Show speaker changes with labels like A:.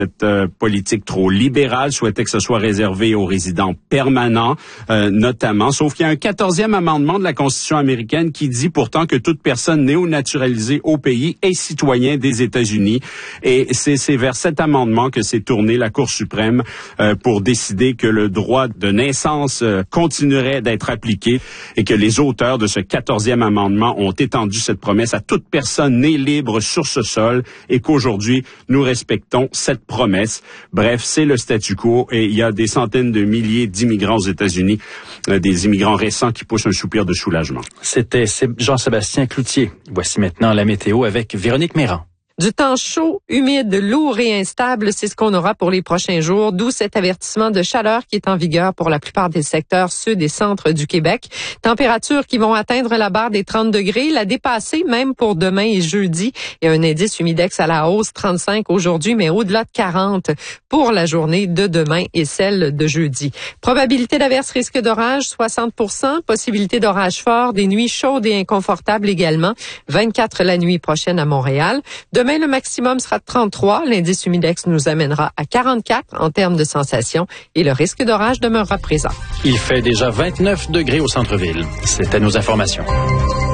A: Cette politique trop libérale souhaitait que ce soit réservé aux résidents permanents, notamment. Sauf qu'il y a un 14e amendement de la Constitution américaine qui dit pourtant que toute personne néo-naturalisée au pays est citoyen des États-Unis. Et c'est vers cet amendement que s'est tournée la Cour suprême pour décider que le droit de naissance continuerait d'être appliqué et que les auteurs de ce 14e amendement ont étendu cette promesse à toute personne née libre sur ce sol et qu'aujourd'hui, nous respectons cette promesse. Bref, c'est le statu quo et il y a des centaines de milliers d'immigrants aux États-Unis, des immigrants récents qui poussent un soupir de soulagement.
B: C'était Jean-Sébastien Cloutier. Voici maintenant la météo avec Véronique Méran.
C: Du temps chaud, humide, lourd et instable, c'est ce qu'on aura pour les prochains jours, d'où cet avertissement de chaleur qui est en vigueur pour la plupart des secteurs sud et centre du Québec. Températures qui vont atteindre la barre des 30 degrés, la dépasser même pour demain et jeudi. Et un indice humidex à la hausse, 35 aujourd'hui, mais au-delà de 40 pour la journée de demain et celle de jeudi. Probabilité d'averse, risque d'orage, 60%. Possibilité d'orage fort, des nuits chaudes et inconfortables également. 24 la nuit prochaine à Montréal. Demain, le maximum sera de 33. L'indice humidex nous amènera à 44 en termes de sensation et le risque d'orage demeurera présent.
B: Il fait déjà 29 degrés au centre-ville. C'était nos informations.